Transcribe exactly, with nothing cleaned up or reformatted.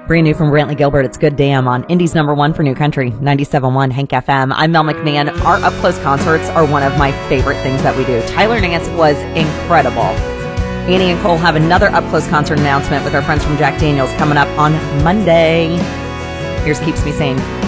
Brand new from Brantley Gilbert, it's Good Damn on Indy's number one for New Country, ninety-seven point one Hank F M. I'm Mel McMahon. Our up-close concerts are one of my favorite things that we do. Tyler Nance was incredible. Annie and Cole have another up-close concert announcement with our friends from Jack Daniels coming up on Monday. Here's Keeps Me Sane.